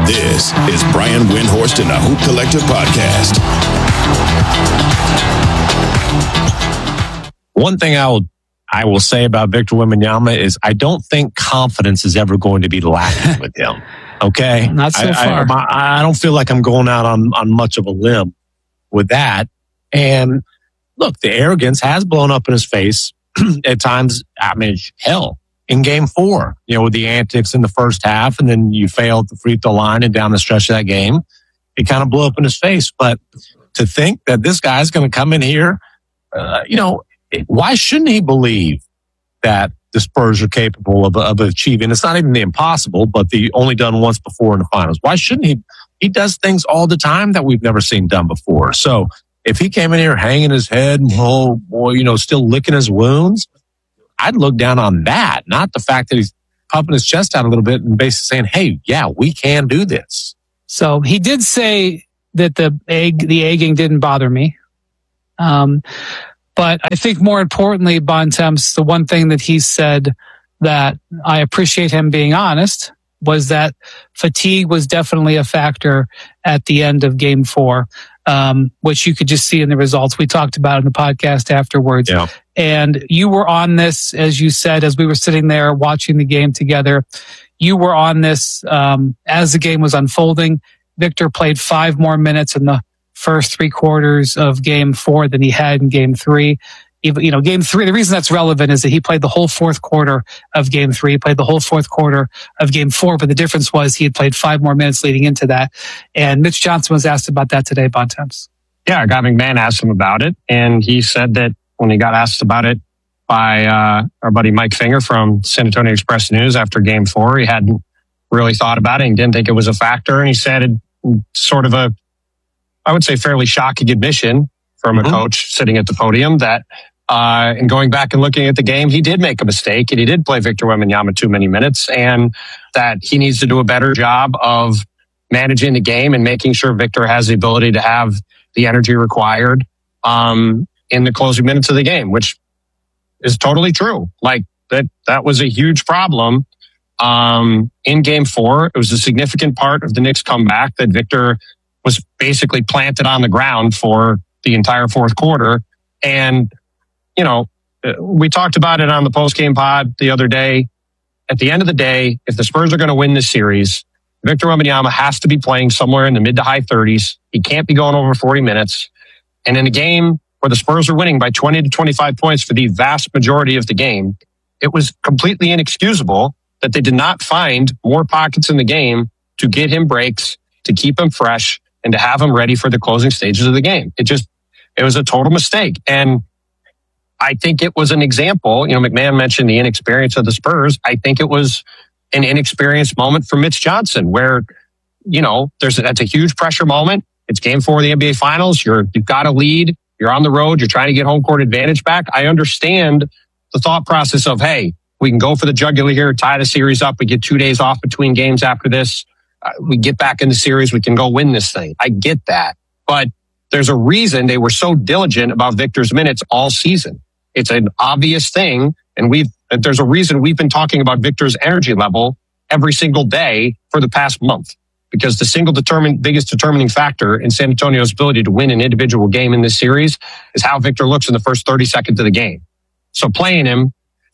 This is Brian Windhorst and the Hoop Collective Podcast. One thing I will say about Victor Wembanyama is I don't think confidence is ever going to be lacking with him. Okay? Not so far. I don't feel like I'm going out on much of a limb with that. And look, the arrogance has blown up in his face at times. I mean, hell, in game 4, with the antics in the first half, and then you failed the free throw line and down the stretch of that game, it kind of blew up in his face. But to think that this guy's going to come in here, why shouldn't he believe that the Spurs are capable of achieving? It's not even the impossible, but the only done once before in the finals. Why shouldn't he? He does things all the time that we've never seen done before. So if he came in here hanging his head and still licking his wounds, I'd look down on that, not the fact that he's pumping his chest out a little bit and basically saying, hey, yeah, we can do this. So he did say that the egging didn't bother me. But I think more importantly, Bontemps, the one thing that he said that I appreciate him being honest was that fatigue was definitely a factor at the end of game 4, which you could just see in the results. We talked about in the podcast afterwards. Yeah. And you were on this, as you said, as we were sitting there watching the game together. You were on this as the game was unfolding. Victor played 5 more minutes in the first 3 quarters of game 4 than he had in game 3. Game 3, the reason that's relevant is that he played the whole 4th quarter of game 3, he played the whole 4th quarter of game 4, but the difference was he had played 5 more minutes leading into that. And Mitch Johnson was asked about that today, Bontemps. Yeah, Guy McMahon asked him about it, and he said that when he got asked about it by our buddy Mike Finger from San Antonio Express News after game 4, he hadn't really thought about it and didn't think it was a factor. And he said it sort of I would say fairly shocking admission from a coach sitting at the podium that and going back and looking at the game, he did make a mistake and he did play Victor Wembanyama too many minutes, and that he needs to do a better job of managing the game and making sure Victor has the ability to have the energy required in the closing minutes of the game, which is totally true. Like that was a huge problem in game 4. It was a significant part of the Knicks comeback that Victor was basically planted on the ground for the entire 4th quarter. And, we talked about it on the post-game pod the other day. At the end of the day, if the Spurs are going to win this series, Victor Wembanyama has to be playing somewhere in the mid to high 30s. He can't be going over 40 minutes. And in a game where the Spurs are winning by 20 to 25 points for the vast majority of the game, it was completely inexcusable that they did not find more pockets in the game to get him breaks, to keep him fresh, and to have him ready for the closing stages of the game. It was a total mistake. And I think it was an example. McMahon mentioned the inexperience of the Spurs. I think it was an inexperienced moment for Mitch Johnson where, that's a huge pressure moment. It's game 4 of the NBA Finals. You've got a lead. You're on the road. You're trying to get home court advantage back. I understand the thought process of, hey, we can go for the jugular here, tie the series up. We get 2 days off between games after this. We get back in the series. We can go win this thing. I get that. But there's a reason they were so diligent about Victor's minutes all season. It's an obvious thing. And there's a reason we've been talking about Victor's energy level every single day for the past month, because the single biggest determining factor in San Antonio's ability to win an individual game in this series is how Victor looks in the first 30 seconds of the game. So playing him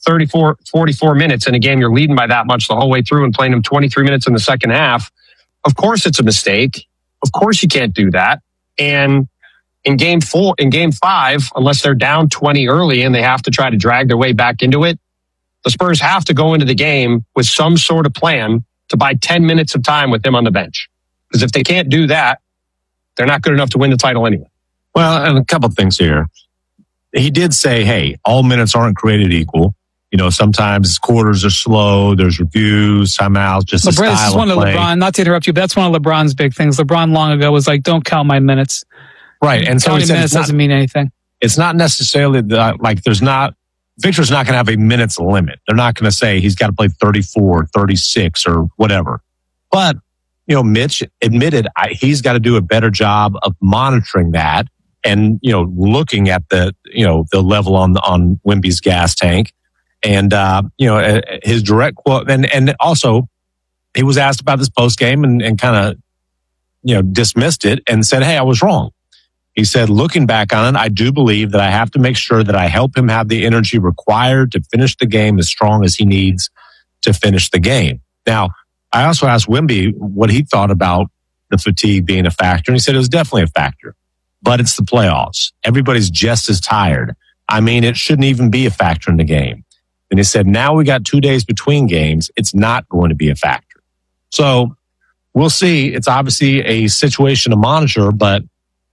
44 minutes in a game you're leading by that much the whole way through and playing him 23 minutes in the second half, of course it's a mistake. Of course you can't do that. And in game 5, unless they're down 20 early and they have to try to drag their way back into it, the Spurs have to go into the game with some sort of plan to buy 10 minutes of time with him on the bench. Because if they can't do that, they're not good enough to win the title anyway. Well, and a couple of things here. He did say, hey, all minutes aren't created equal. Sometimes quarters are slow. There's reviews, timeouts, just the style this is one of LeBron, not to interrupt you, but that's one of LeBron's big things. LeBron long ago was like, don't count my minutes. Right. And so minutes doesn't mean anything. It's not necessarily Victor's not going to have a minutes limit. They're not going to say he's got to play 34, 36 or whatever. But, Mitch admitted he's got to do a better job of monitoring that and, looking at the level on Wemby's gas tank. And, his direct quote, and also he was asked about this post game and kind of, dismissed it and said, "Hey, I was wrong." He said, "Looking back on it, I do believe that I have to make sure that I help him have the energy required to finish the game as strong as he needs to finish the game." Now, I also asked Wemby what he thought about the fatigue being a factor. And he said it was definitely a factor, but it's the playoffs. Everybody's just as tired. I mean, it shouldn't even be a factor in the game. And he said, now we got 2 days between games. It's not going to be a factor. So we'll see. It's obviously a situation to monitor, but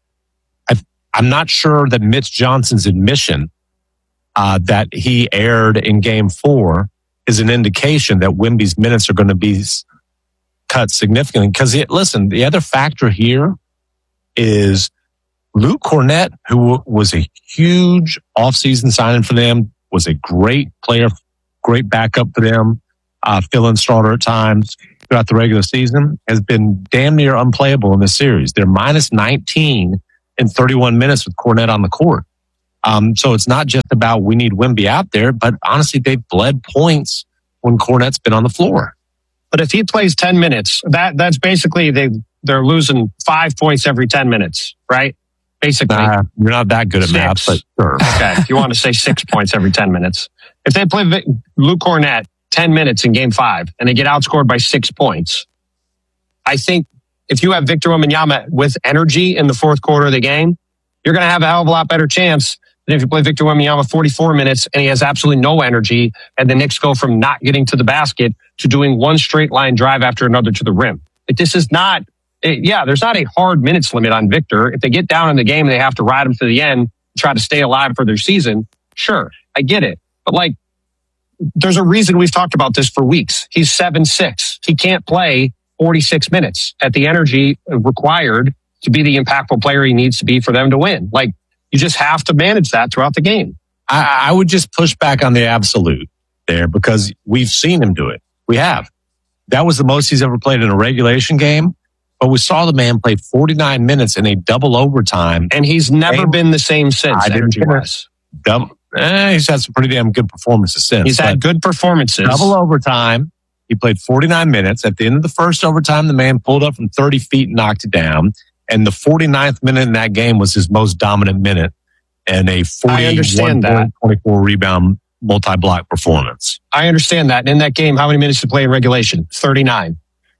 I'm not sure that Mitch Johnson's admission that he aired in Game 4 is an indication that Wemby's minutes are going to be cut significantly. Because listen, the other factor here is Luke Kornet, who was a huge offseason signing for them, was a great player, great backup for them, fill-in starter at times throughout the regular season, has been damn near unplayable in this series. They're minus 19 in 31 minutes with Kornet on the court. So it's not just about we need Wemby out there, but honestly, they've bled points when Kornet's been on the floor. But if he plays 10 minutes, that's basically they're losing 5 points every 10 minutes, right? Basically. You're not that good at math, but sure. Okay, if you want to say 6 points every 10 minutes. If they play Luke Kornet 10 minutes in Game 5 and they get outscored by 6 points, I think if you have Victor Wembanyama with energy in the fourth quarter of the game, you're going to have a hell of a lot better chance than if you play Victor Wembanyama 44 minutes and he has absolutely no energy and the Knicks go from not getting to the basket to doing one straight line drive after another to the rim. This is not, there's not a hard minutes limit on Victor. If they get down in the game and they have to ride him to the end, try to stay alive for their season, sure, I get it. But there's a reason we've talked about this for weeks. He's 7'6". He can't play 46 minutes at the energy required to be the impactful player he needs to be for them to win. You just have to manage that throughout the game. I would just push back on the absolute there because we've seen him do it. We have. That was the most he's ever played in a regulation game, but we saw the man play 49 minutes in a double overtime. And he's never been the same since, energy-wise. He's had some pretty damn good performances since. He's had good performances. Double overtime. He played 49 minutes. At the end of the first overtime, the man pulled up from 30 feet and knocked it down. And the 49th minute in that game was his most dominant minute and a 41-24 rebound multi-block performance. I understand that. And in that game, how many minutes did he play in regulation? 39.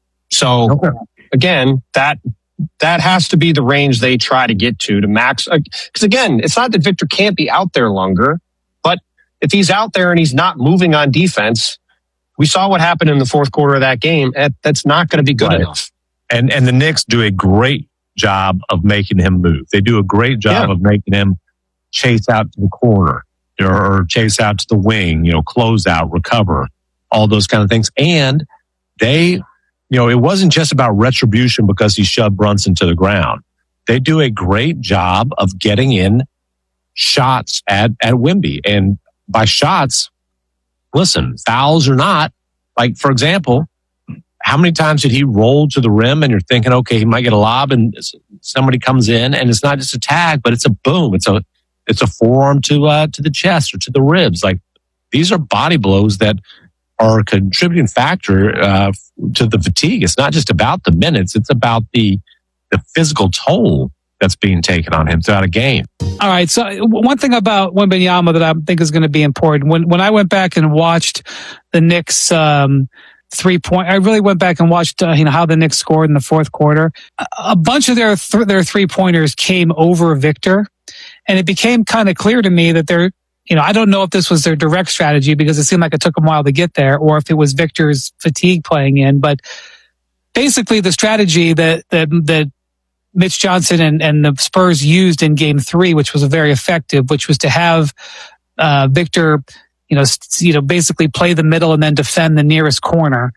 So again, that has to be the range they try to get to max. Because again, it's not that Victor can't be out there longer, but if he's out there and he's not moving on defense, we saw what happened in the fourth quarter of that game. That's not going to be good enough. And the Knicks do a great job of making him move. They do a great job of making him chase out to the corner or chase out to the wing, close out, recover, all those kind of things. And they, it wasn't just about retribution because he shoved Brunson to the ground. They do a great job of getting in shots at Wemby. And by shots, listen, fouls or not, for example, how many times did he roll to the rim and you're thinking, okay, he might get a lob and somebody comes in and it's not just a tag, but it's a boom. It's a forearm to the chest or to the ribs. These are body blows that are a contributing factor to the fatigue. It's not just about the minutes. It's about the physical toll that's being taken on him throughout a game. All right. So one thing about Wembanyama that I think is going to be important, when I went back and watched the Knicks 3-point, I really went back and watched how the Knicks scored in the fourth quarter. A bunch of their 3-pointers came over Victor, and it became kind of clear to me that they're, I don't know if this was their direct strategy because it seemed like it took them a while to get there, or if it was Victor's fatigue playing in. But basically, the strategy that Mitch Johnson and the Spurs used in Game 3, which was very effective, which was to have Victor, basically play the middle and then defend the nearest corner.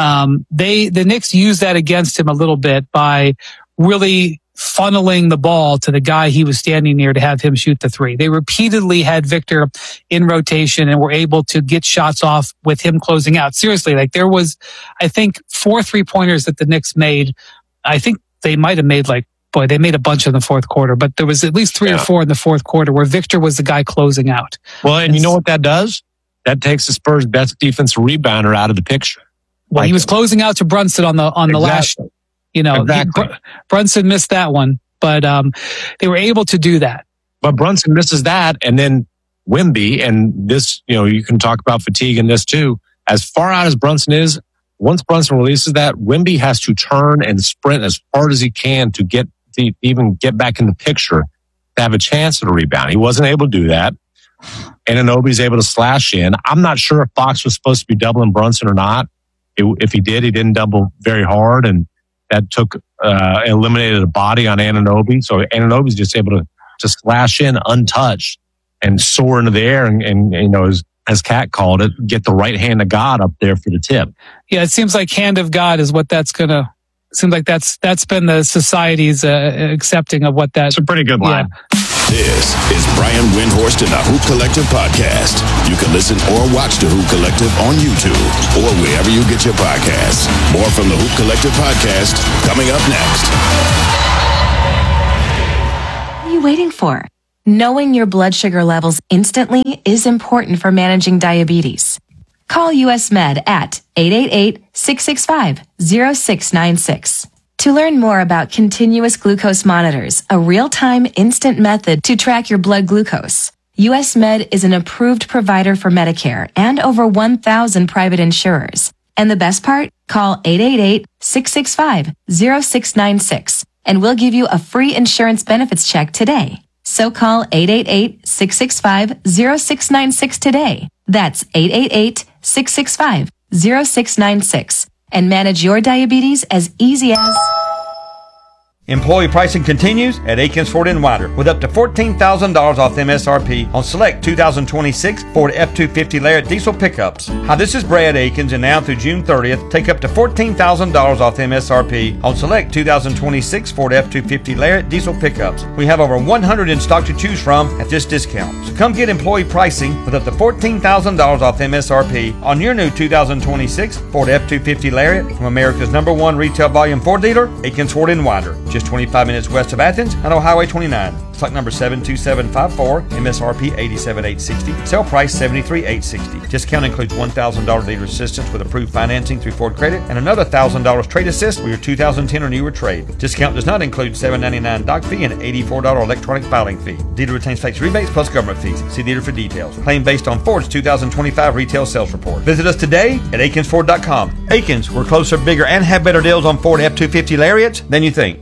The Knicks used that against him a little bit by really funneling the ball to the guy he was standing near to have him shoot the three. They repeatedly had Victor in rotation and were able to get shots off with him closing out. Seriously, there was, I think, 4 3-pointers that the Knicks made. I think they might have made they made a bunch in the fourth quarter, but there was at least 3 or 4 in the fourth quarter where Victor was the guy closing out. Well, and you know what that does? That takes the Spurs' best defensive rebounder out of the picture. Well, he was closing out to Brunson on the last, Exactly. Brunson missed that one, but they were able to do that. But Brunson misses that, and then Wemby, and this, you can talk about fatigue in this too. As far out as Brunson is, once Brunson releases that, Wemby has to turn and sprint as hard as he can to even get back in the picture to have a chance at a rebound. He wasn't able to do that. Anunoby's able to slash in. I'm not sure if Fox was supposed to be doubling Brunson or not. If he did, he didn't double very hard, and that eliminated a body on Anunoby. So Anunoby's just able to slash in untouched and soar into the air and as Kat called it, get the right hand of God up there for the tip. Yeah, it seems like hand of God is what that's going to. Seems like that's been the society's accepting of what that. It's a pretty good line. Yeah. This is Brian Windhorst and the Hoop Collective podcast. You can listen or watch the Hoop Collective on YouTube or wherever you get your podcasts. More from the Hoop Collective podcast coming up next. What are you waiting for? Knowing your blood sugar levels instantly is important for managing diabetes. Call US Med at 888-665-0696. To learn more about continuous glucose monitors, a real-time instant method to track your blood glucose, US Med is an approved provider for Medicare and over 1,000 private insurers. And the best part? Call 888-665-0696 and we'll give you a free insurance benefits check today. So call 888-665-0696 today. That's 888-665-0696 and manage your diabetes as easy as... Employee pricing continues at Akins Ford & Winder with up to $14,000 off MSRP on select 2026 Ford F-250 Lariat diesel pickups. Hi, this is Brad Akins, and now through June 30th, take up to $14,000 off MSRP on select 2026 Ford F-250 Lariat diesel pickups. We have over 100 in stock to choose from at this discount. So come get employee pricing with up to $14,000 off MSRP on your new 2026 Ford F-250 Lariat from America's #1 retail volume Ford dealer, Akins Ford & Winder. Just 25 minutes west of Athens and on Highway 29. Stock number 72754, MSRP $87,860. Sale price $73,860. Discount includes $1,000 dealer assistance with approved financing through Ford Credit and another $1,000 trade assist for your 2010 or newer trade. Discount does not include $7.99 doc fee and $84 electronic filing fee. Dealer retains tax rebates plus government fees. See dealer for details. Claim based on Ford's 2025 retail sales report. Visit us today at AkinsFord.com. Akins, we're closer, bigger, and have better deals on Ford F-250 Lariats than you think.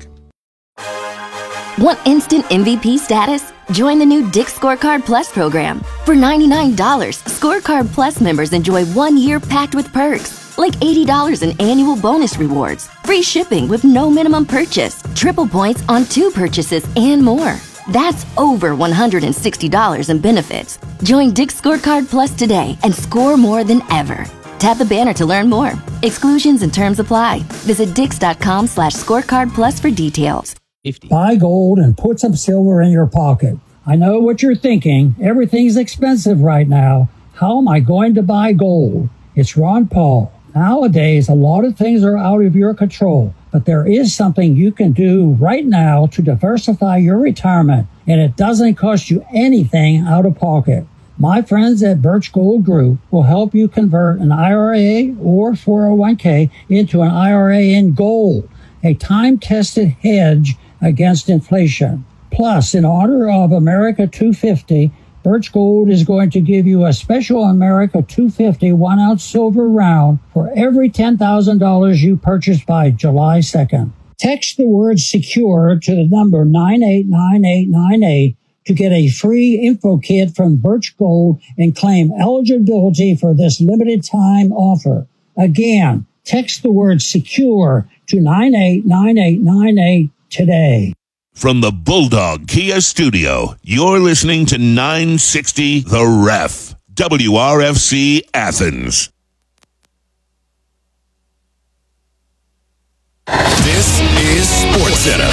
Want instant MVP status? Join the new Dick's Scorecard Plus program. For $99, Scorecard Plus members enjoy 1 year packed with perks, like $80 in annual bonus rewards, free shipping with no minimum purchase, triple points on 2 purchases, and more. That's over $160 in benefits. Join Dick's Scorecard Plus today and score more than ever. Tap the banner to learn more. Exclusions and terms apply. Visit Dix.com/scorecard plus for details. Buy gold and put some silver in your pocket. I know what you're thinking. Everything's expensive right now. How am I going to buy gold? It's Ron Paul. Nowadays, a lot of things are out of your control, but there is something you can do right now to diversify your retirement, and it doesn't cost you anything out of pocket. My friends at Birch Gold Group will help you convert an IRA or 401k into an IRA in gold, a time-tested hedge against inflation. Plus, in honor of America 250, Birch Gold is going to give you a special America 250 1-ounce silver round for every $10,000 you purchase by July 2nd. Text the word SECURE to the number 989898 to get a free info kit from Birch Gold and claim eligibility for this limited time offer. Again, text the word SECURE to 989898 today. From the Bulldog Kia Studio, you're listening to 960 The Ref, WRFC Athens. This is SportsCenter.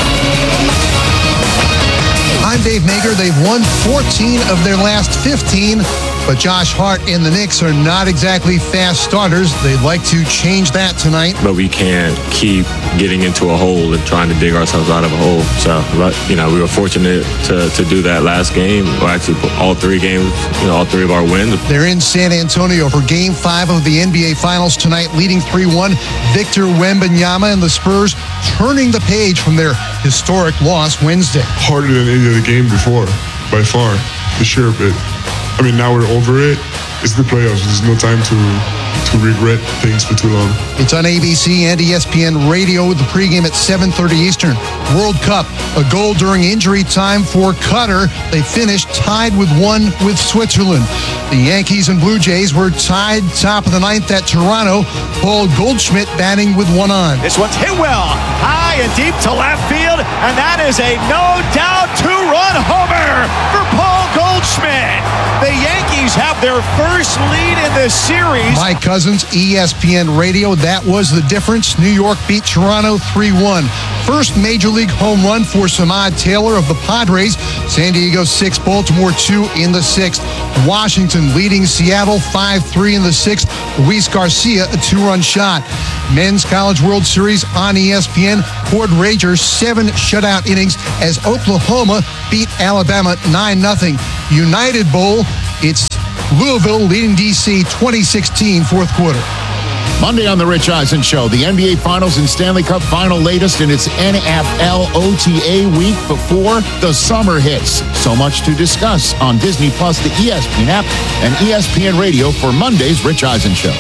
I'm Dave Nager. They've won 14 of their last 15. But Josh Hart and the Knicks are not exactly fast starters. They'd like to change that tonight. But we can't keep getting into a hole and trying to dig ourselves out of a hole. So, we were fortunate to do that last game, or actually all three games, all three of our wins. They're in San Antonio for Game 5 of the NBA Finals tonight, leading 3-1. Victor Wembanyama and the Spurs turning the page from their historic loss Wednesday. Harder than any other game before, by far, for sure. But, now we're over it. It's the playoffs. There's no time to regret things for too long. It's on ABC and ESPN Radio with the pregame at 7:30 Eastern. World Cup, a goal during injury time for Qatar. They finished tied with one with Switzerland. The Yankees and Blue Jays were tied top of the ninth at Toronto. Paul Goldschmidt batting with one on. This one's hit well, high and deep to left field, and that is a no-doubt two-run homer for Paul Goldschmidt. The Yankees have their first lead in this series. Mike Cousins, ESPN Radio. That was the difference. New York beat Toronto 3-1. First Major League home run for Samad Taylor of the Padres. San Diego 6, Baltimore 2 in the 6th. Washington leading Seattle 5-3 in the 6th. Luis Garcia, a two-run shot. Men's College World Series on ESPN. Ford Rangers 7 shutout innings as Oklahoma beat Alabama 9-0. United Bowl, it's Louisville leading DC 2016 fourth quarter. Monday on The Rich Eisen Show, the NBA Finals and Stanley Cup Final latest in its NFL OTA week before the summer hits. So much to discuss on Disney Plus, the ESPN app, and ESPN Radio for Monday's Rich Eisen Show.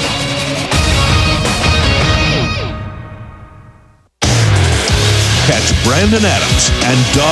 Catch Brandon Adams and Doug